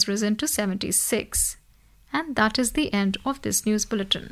has risen to 76. And that is the end of this news bulletin.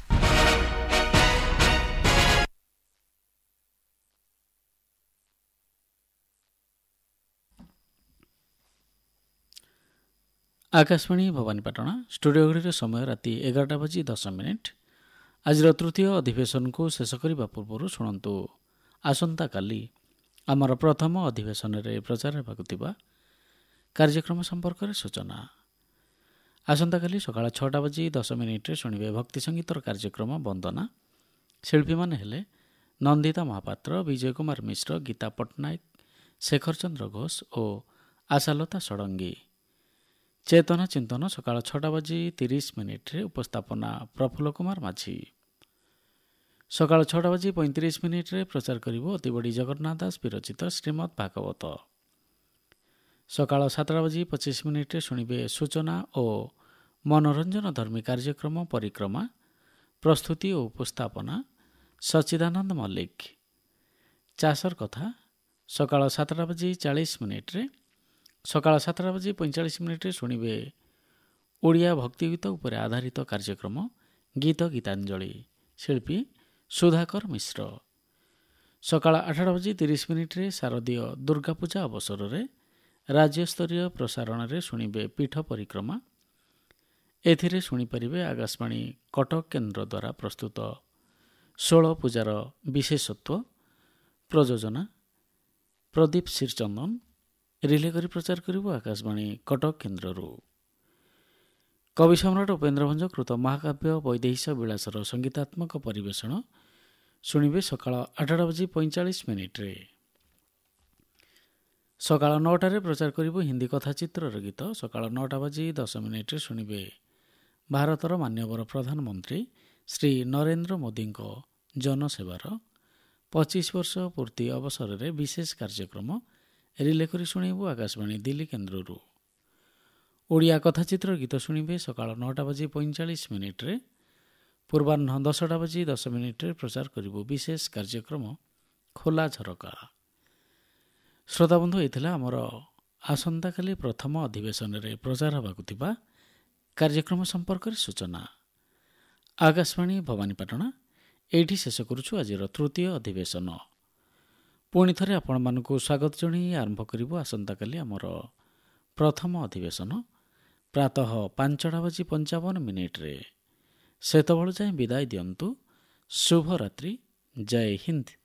Akashvani Bhawanipatna studio घड़ी समय राति 11:10 आज तृतीय अधिवेशन को शेष करने पूर्व शुणु आसंता काली आमर प्रथम अधिवेशन में प्रचार होगा कार्यक्रम संपर्क में सूचना। आसंता काली सकाळ 6:10 शुणिबे भक्ति संगीतर कार्यक्रम वंदना। शिल्पी माने हेले नंदिता महापात्र, विजय कुमार मिश्र, गीता पट्टनायक, शेखर चंद्र घोष और आशालता षडंगी। चेतना चिंतन सकाळ 6:30 उपस्थापना प्रफुल्ल कुमार माझी। सकाळ 6:35 प्रचार करिबो अतिबड़ी जगन्नाथ दास विरचित श्रीमद् भागवत। सकाळ 7:25 शुणिबे सूचना और मनोरंजन धर्मी कार्यक्रम परिक्रमा। प्रस्तुति और उपस्थापना सच्चिदानंद मल्लिक। चाषर कथा सकाळ 7:40 सकाळ 7:45 शुणिबे ओडिया भक्तिगीत उपर आधारित कार्यक्रम गीत गीतांजलि। शिल्पी सुधाकर मिश्र। सकाळ 8:30 शारदीय दुर्गा पूजा अवसर में राज्यस्तरीय प्रसारण में शुणिबे पीठ परिक्रमा। एथिरे शुणिपारे आकाशवाणी कटक केन्द्र द्वारा प्रस्तुत 16 पूजार विशेषत्व प्रयोजना प्रदीप श्रीचंदन रिले करी प्रचार करिबो आकाशवाणी कटक केन्द्ररू। कवि सम्राट उपेन्द्र भंज कृत महाकाव्य वैदेहिश विलासर संगीतात्मक परिवेषण शुणिबे सकाळ 8:45 सकाळ 9 प्रचार करिबो हिंदी कथाचित्रर गीत। सकाळ 9:10 शुणिबे भारतर मान्यवर प्रधानमंत्री श्री नरेंद्र मोदी जनसेवार 25 वर्ष पूर्ति अवसर में विशेष कार्यक्रम रिले करी शुणिबो आकाशवाणी दिल्ली केन्द्ररू। ओडिया कथाचित्र गीत शुणिबे सकाळ 9:45 पूर्वाह्न 10:10 प्रचार करिबो विशेष कार्यक्रम खोला झरका। श्रोताबंधु ये आमर आसंता काली प्रथम अधिवेशन में प्रचार होगा कार्यक्रम संपर्क में सूचना। आकाशवाणी भवानीपाटना एठी शेष करुछु आज तृतीय अधिवेशन। पुणी थे आपण मानकु स्वागत जणई आरंभ करिबो आसंता काली आमर प्रथम अधिवेशन प्रातः 5:55 सेतबेल जाए विदाय दियंतु। शुभ रात्रि। जय हिंद।